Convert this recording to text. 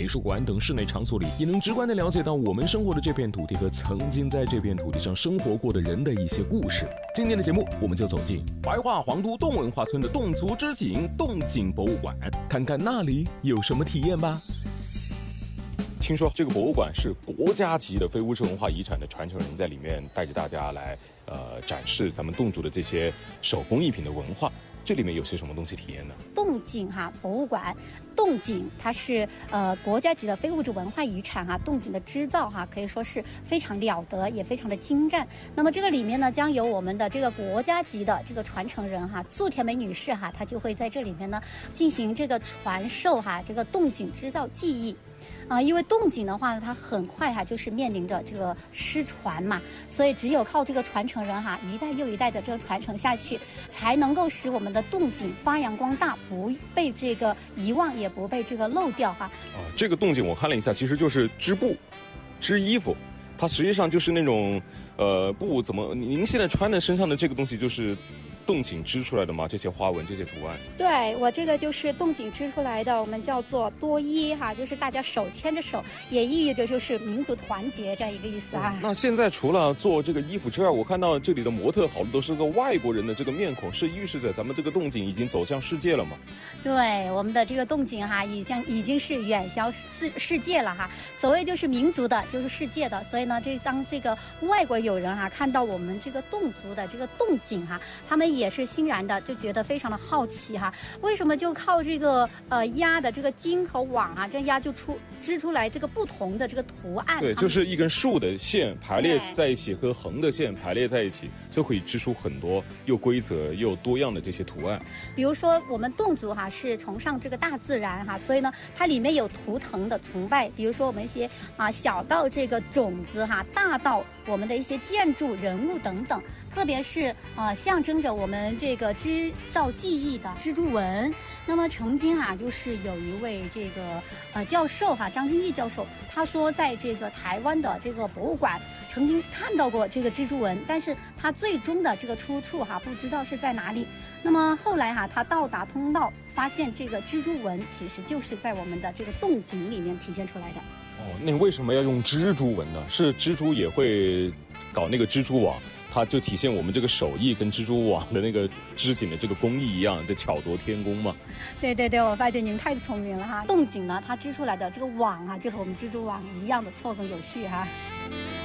美术馆等室内场所里，也能直观地了解到我们生活的这片土地和曾经在这片土地上生活过的人的一些故事。今天的节目，我们就走进怀化黄都侗文化村的侗族织锦侗锦博物馆，看看那里有什么体验吧。听说这个博物馆是国家级的非物质文化遗产的传承人在里面带着大家来展示咱们侗族的这些手工艺品的文化。这里面有些什么东西体验呢？ 侗锦博物馆，侗锦它是国家级的非物质文化遗产侗锦的织造可以说是非常了得，也非常的精湛。那么这个里面呢，将由我们的这个国家级的这个传承人素田梅女士她就会在这里面呢进行这个传授这个侗锦织造技艺。因为侗锦的话呢，它很快就是面临着这个失传嘛，所以只有靠这个传承人一代又一代的这个传承下去，才能够使我们的侗锦发扬光大，不被这个遗忘，也不被这个漏掉这个侗锦我看了一下，其实就是织布、织衣服，它实际上就是那种布怎么？您现在穿的身上的这个东西就是侗锦织出来的吗？这些花纹、这些图案？ 对，我这个就是侗锦织出来的，我们叫做多衣就是大家手牵着手，也意味着就是民族团结这样一个意思那现在除了做这个衣服之外，我看到这里的模特好多都是个外国人的这个面孔，是预示着咱们这个侗锦已经走向世界了吗？ 对，我们的这个侗锦已经是远销世界了所谓就是民族的，就是世界的，所以呢，当这个外国友人看到我们这个侗族的这个侗锦他们也是欣然的，就觉得非常的好奇为什么就靠这个压的这个筋和网这压就织出来这个不同的这个图案？ 对，就是一根竖的线排列在一起和横的线排列在一起，就可以织出很多又规则又多样的这些图案。 比如说我们侗族是崇尚这个大自然所以呢，它里面有图腾的崇拜，比如说我们一些小到这个种子大到我们的一些建筑、人物等等，特别是象征着我们这个织造技艺的蜘蛛纹。那么曾经就是有一位这个教授张君毅教授，他说在这个台湾的这个博物馆曾经看到过这个蜘蛛纹，但是他最终的这个出处不知道是在哪里。那么后来他到达通道，发现这个蜘蛛纹其实就是在我们的这个侗锦里面体现出来的。 那为什么要用蜘蛛纹呢？是蜘蛛也会搞那个蜘蛛网，它就体现我们这个手艺跟蜘蛛网的那个织锦的这个工艺一样，这巧夺天工嘛。 对对对，我发现您太聪明了侗锦呢，它织出来的这个网就和我们蜘蛛网一样的错综有序